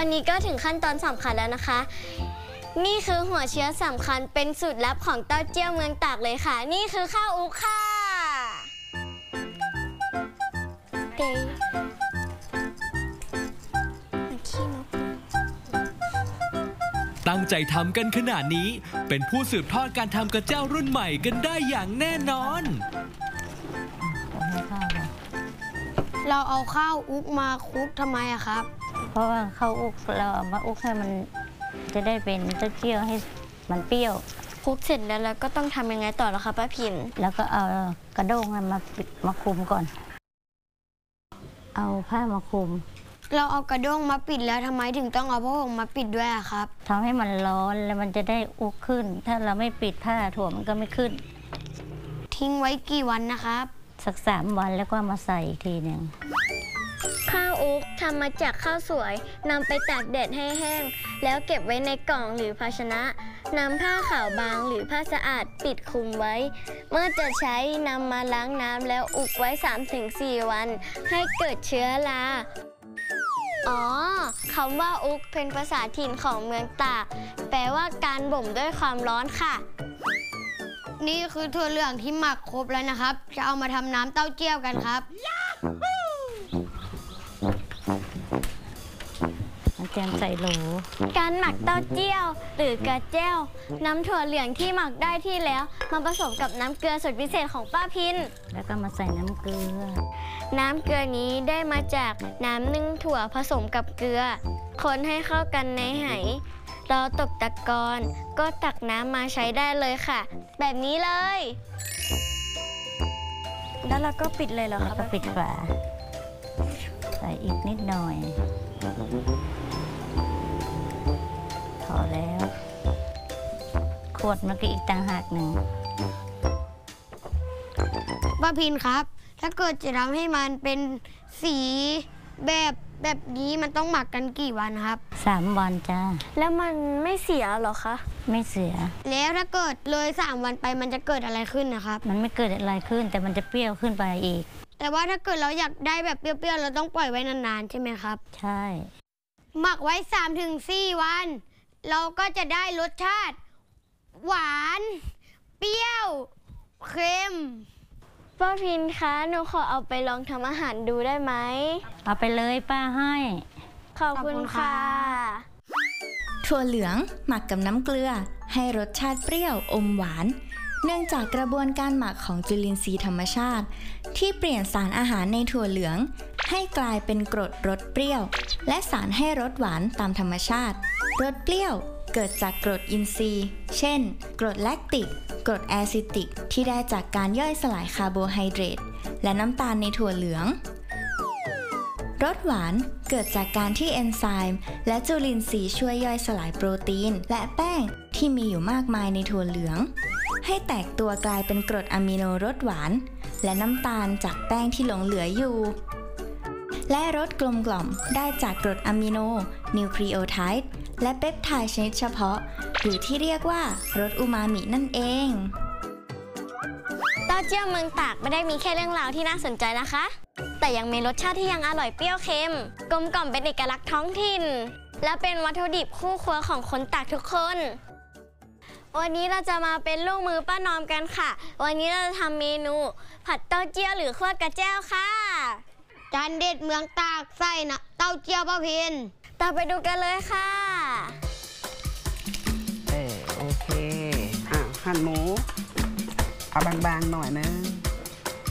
อนนี้ก็ถึงขั้นตอนสำคัญแล้วนะคะนี่คือหัวเชื้อสำคัญเป็นสูตรลับของเต้าเจี้ยวเมืองตากเลยค่ะนี่คือข้าวอุกค่ะตั้งใจทำกันขนาดนี้เป็นผู้สืบทอดการทำกระเจ้ารุ่นใหม่กันได้อย่างแน่นอนเราเอาข้าวอุกมาคลุกทำไมอะครับเพราะว่าข้าวอุกเราเอามาอุกให้มันจะได้เป็นเต้าเจี้ยวให้มันเปรี้ยวคลุกเสร็จแล้วก็ต้องทำยังไงต่อล่ะคะป้าพินแล้วก็เอากระด้งมาปิดมาคลุมก่อนเอาผ้ามาคลุมเราเอากระด้งมาปิดแล้วทำไมถึงต้องเอาผ้าห่มมาปิดด้วยอะครับทำให้มันร้อนแล้วมันจะได้อุกขึ้นถ้าเราไม่ปิดผ้าถั่วมันก็ไม่ขึ้นทิ้งไว้กี่วันนะครับสัก3 วันแล้วก็มาใส่อีกทีหนึ่งข้าวอุกทำมาจากข้าวสวยนำไปตากแดดให้แห้งแล้วเก็บไว้ในกล่องหรือภาชนะนำผ้าขาวบางหรือผ้าสะอาดปิดคลุมไว้เมื่อจะใช้นำมาล้างน้ำแล้วอุกไว้ 3-4 วันให้เกิดเชื้อราอ๋อคำว่าอุกเป็นภาษาถิ่นของเมืองตากแปลว่าการบ่มด้วยความร้อนค่ะนี่คือถั่วเหลืองที่หมักครบแล้วนะครับจะเอามาทำน้ำเต้าเจี้ยวกันครับแจมใส่โหลการหมักเต้าเจี้ยวหรือกระเจ้านำถั่วเหลืองที่หมักได้ที่แล้วมาผสมกับน้ำเกลือสูตรพิเศษของป้าพินแล้วก็มาใส่น้ำเกลือน้ำเกลือนี้ได้มาจากน้ำนึ่งถั่วผสมกับเกลือคนให้เข้ากันในไหเราตกตะกอนก็ตักน้ำมาใช้ได้เลยค่ะแบบนี้เลยแล้วเราก็ปิดเลยเหรอคะแล้วก็ปิดฝาใส่อีกนิดหน่อยพอแล้วขวดมันก็อีกต่างหากหนึ่งป้าพินครับถ้าเกิดจะทำให้มันเป็นสีแบบนี้มันต้องหมักกันกี่วันครับ 3 วันจ้าแล้วมันไม่เสียหรอคะไม่เสียแล้วถ้าเกิดเลย3 วันไปมันจะเกิดอะไรขึ้นนะครับมันไม่เกิดอะไรขึ้นแต่มันจะเปรี้ยวขึ้นไปอีกแต่ว่าถ้าเกิดเราอยากได้แบบเปรี้ยวๆเราต้องปล่อยไว้นานๆใช่ไหมครับใช่หมักไว้ 3-4 วันเราก็จะได้รสชาติหวานเปรี้ยวเค็มป้าพินคะหนูขอเอาไปลองทำอาหารดูได้ไหมเอาไปเลยป้าให้ขอบคุณค่ะถั่วเหลืองหมักกับน้ำเกลือให้รสชาติเปรี้ยวอมหวานเนื่องจากกระบวนการหมักของจุลินทรีย์ธรรมชาติที่เปลี่ยนสารอาหารในถั่วเหลืองให้กลายเป็นกรดรสเปรี้ยวและสารให้รสหวานตามธรรมชาติรสเปรี้ยวเกิดจากกรดอินทรีย์เช่นกรดแลคติกกรดแอซิติกที่ได้จากการย่อยสลายคาร์โบไฮเดรตและน้ำตาลในถั่วเหลืองรสหวานเกิดจากการที่เอนไซม์และจุลินทรีย์ช่วยย่อยสลายโปรตีนและแป้งที่มีอยู่มากมายในถั่วเหลืองให้แตกตัวกลายเป็นกรดอะมิโนรสหวานและน้ำตาลจากแป้งที่หลงเหลืออยู่และรสกลมกล่อมได้จากกรดอะมิโนนิวคลีโอไทด์และเปปไทด์ชนิดเฉพาะหรือที่เรียกว่ารสอูมามินั่นเองเต้าเจี้ยวเมืองตากไม่ได้มีแค่เรื่องราวที่น่าสนใจนะคะแต่ยังมีรสชาติที่ยังอร่อยเปรี้ยวเค็มกลมกล่อมเป็นเอกลักษณ์ท้องถิ่นและเป็นวัตถุดิบคู่ครัวของคนตากทุกคนวันนี้เราจะมาเป็นลูกมือป้านอมกันค่ะวันนี้เราจะทำเมนูผัดเต้าเจี้ยวหรือคั่วกระเจ้าค่ะจานเด็ดเมืองตากใส่นะเต้าเจี้ยวป้าพินตามไปดูกันเลยค่ะโอเคหั่นหมูเอาบางๆหน่อยนึง